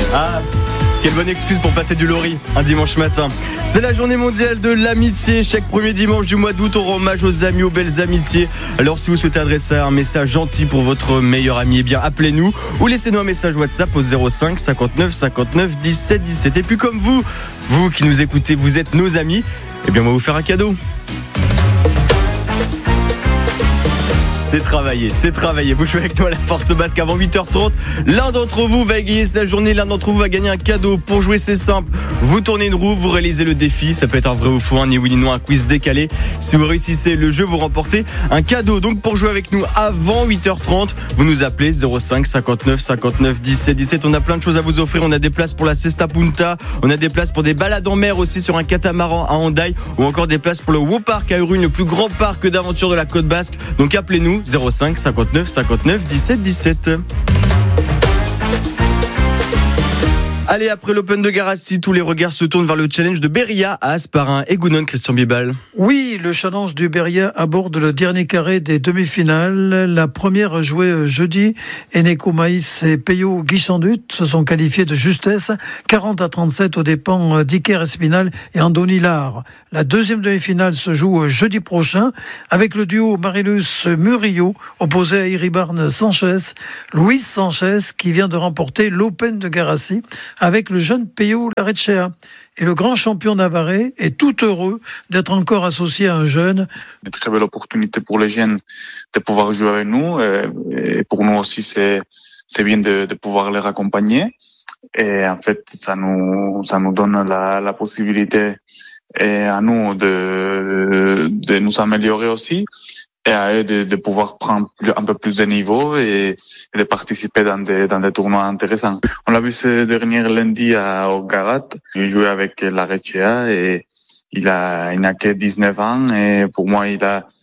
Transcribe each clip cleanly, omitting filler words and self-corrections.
Ah, quelle bonne excuse pour passer du lori un dimanche matin. C'est la journée mondiale de l'amitié. Chaque premier dimanche du mois d'août, on rend hommage aux amis, aux belles amitiés. Alors si vous souhaitez adresser un message gentil pour votre meilleur ami, eh bien appelez-nous ou laissez-nous un message WhatsApp au 05 59 59 17 17. Et puis comme vous qui nous écoutez, vous êtes nos amis, eh bien on va vous faire un cadeau. C'est travaillé. Vous jouez avec nous à la Force Basque avant 8h30. L'un d'entre vous va égayer sa journée, l'un d'entre vous va gagner un cadeau. Pour jouer, c'est simple. Vous tournez une roue, vous réalisez le défi. Ça peut être un vrai ou faux, un ni oui ni non, un quiz décalé. Si vous réussissez le jeu, vous remportez un cadeau. Donc pour jouer avec nous avant 8h30, vous nous appelez 05 59 59 17 17. On a plein de choses à vous offrir. On a des places pour la Cesta Punta. On a des places pour des balades en mer aussi sur un catamaran à Hendaye. Ou encore des places pour le Wow Park à Urune, le plus grand parc d'aventure de la Côte Basque. Donc appelez-nous 05 59 59 17 17. Allez, après l'Open de Garassi, tous les regards se tournent vers le challenge de Beria à Hasparren et Gounon, Christian Bibal. Oui, le challenge du Beria aborde le dernier carré des demi-finales. La première jouée jeudi, Eneko Maïs et Peyo Guichandut se sont qualifiés de justesse, 40-37 aux dépens d'Iker Espinal et Andoni Lar. La deuxième demi-finale se joue jeudi prochain avec le duo Marilus Murillo opposé à Iribarne Sanchez, Luis Sanchez qui vient de remporter l'Open de Garassi avec le jeune Peyo Larechea. Et le grand champion navarrais est tout heureux d'être encore associé à un jeune. Une très belle opportunité pour les jeunes de pouvoir jouer avec nous. Et pour nous aussi, c'est bien de pouvoir les accompagner. Et en fait, ça nous donne la possibilité à nous de nous améliorer aussi. Et à eux de pouvoir prendre un peu plus de niveau et de participer dans des tournois intéressants. On l'a vu ce dernier lundi au Garat. J'ai joué avec Larechea et il n'a que 19 ans et pour moi il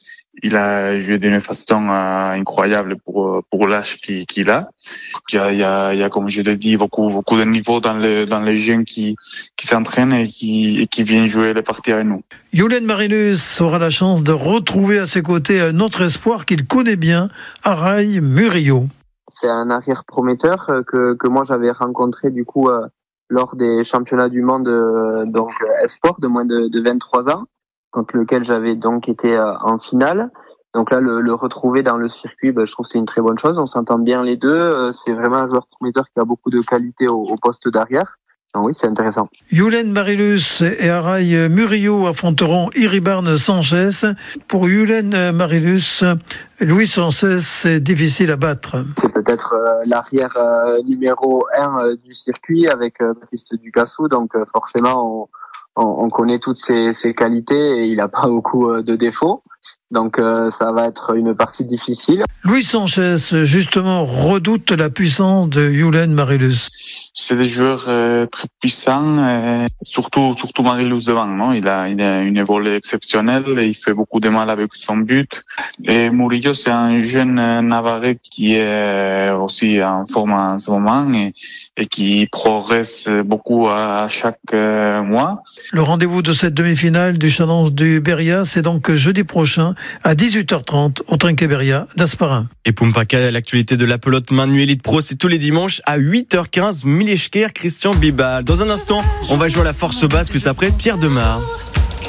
a joué d'une façon incroyable pour l'âge qu'il a. Il y a comme je l'ai dit beaucoup de niveaux dans les jeunes qui s'entraînent et qui viennent jouer les parties avec nous. Julen Marinus aura la chance de retrouver à ses côtés un autre espoir qu'il connaît bien, Aray Murillo. C'est un arrière prometteur que moi j'avais rencontré du coup lors des championnats du monde donc espoir de moins de 23 ans, contre lequel j'avais donc été en finale. Donc là, le retrouver dans le circuit, je trouve que c'est une très bonne chose. On s'entend bien les deux. C'est vraiment un joueur prometteur qui a beaucoup de qualité au poste d'arrière. Donc oui, c'est intéressant. Julen Marilus et Aray Murillo affronteront Iribarne Sanchez. Pour Julen Marilus, Luis Sanchez, c'est difficile à battre. C'est peut-être l'arrière numéro 1 du circuit avec Baptiste Ducassou. Donc forcément, on connaît toutes ses qualités et il n'a pas beaucoup de défauts. Donc ça va être une partie difficile. Luis Sanchez, justement, redoute la puissance de Julen Marilus. C'est des joueurs très puissants, surtout Marilus devant. Non, il a une volée exceptionnelle et il fait beaucoup de mal avec son but. Et Murillo, c'est un jeune Navarrais qui est aussi en forme en ce moment et qui progresse beaucoup à chaque mois. Le rendez-vous de cette demi-finale du challenge du Beria, c'est donc jeudi prochain à 18h30 au Trinquet Beria d'Hasparren. Et Pumpaka, l'actualité de la pelote Manu Elite Pro, c'est tous les dimanches à 8h15. Mileshker, Christian Bibal. Dans un instant, on va jouer à la Force Basque juste après Pierre Demar.